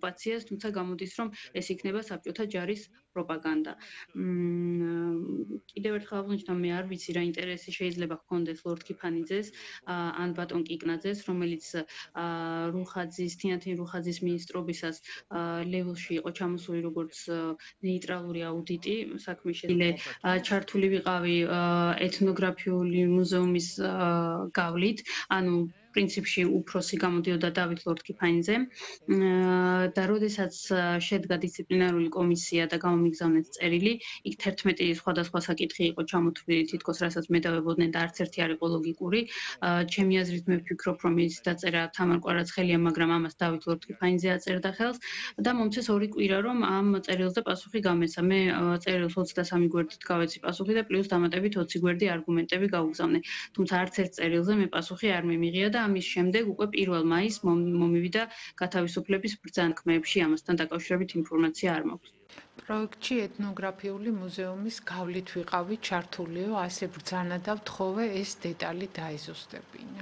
ოკუპაციას, თუმცა გამოდის, რომ ეს იქნება საბჭოთა ჯარის პროპაგანდა. კიდევ ერთხელ აღნიშნავ, მე არ ვიცი რა ინტერესი შეიძლება ჰქონდეს ლორდ კიფანიძეს ან ბატონ კიკნაძეს, რომელიც თინათინ რუხაძის მინისტრობისას ლეველში იყო ჩამოსული როგორც ნეიტრალური აუდიტი საქმის შესახებ. ჩართული ვიყავი ეთნოგრაფიული მუზეუმის გავლით, ანუ პრინციპში უფროსი გამოდიოდა დავით ლორდ კიფანიძე და როდესაც შედგა დისციპლინარული კომისია და გამომიგზავნეს წერილი, იქ 11 სხვადასხვა საკითხი იყო ჩამოთვლილი თითქოს, რასაც მე დავებოდნენ და არც ერთი არ იყო ლოგიკური. ჩემი აზრით მე ვფიქრობ, რომ ის დაწერა თამარ კვარაცხელია, მაგრამ ამას დავით ლორდ კიფანიძე აწერდა ხელს და მომცეს 2 კვირა, რომ ამ წერილზე პასუხი გამეცა. მე წერილს 23 გვერდით გავეცი პასუხი და პლუს დამატებით 20 გვერდი არგუმენტები გავუგზავნე. თუმცა არც ერთ წერილზე მე პასუხი არ მიმიღია და ამის შემდეგ უკვე 1 მაისს მომივიდა გათავისუფლების ბრძანქმეებში, ამასთან დაკავშირებით ინფორმაცია არ მაქვს. პროექტში ეთნოგრაფიული მუზეუმის გავლით ვიყავი ჩართულიო, ასე ბრძანა და ვთხოვე ეს დეტალი დაიზუსტებინა.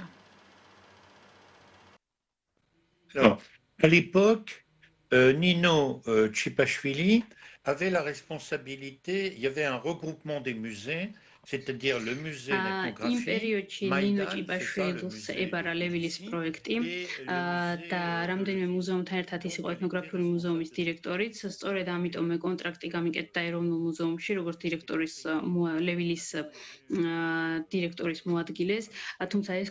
Alors, à l'époque, Nino Tchipashvili avait la responsabilité, il y avait un regroupement des musées, c'est-à-dire le musée d'ethnographie, იმ პერიოდში ნინო ჭიბაშვილს ებარა ლევილის პროექტი და რამდენიმე მუზეუმთან ერთად ის იყო ეთნოგრაფიული მუზეუმის დირექტორიც. სწორედ ამიტომ მე კონტრაქტი გამიკეთდა ეროვნულ მუზეუმში, როგორც დირექტორის ლევილის დირექტორის მოადგილეს. თუმცა ეს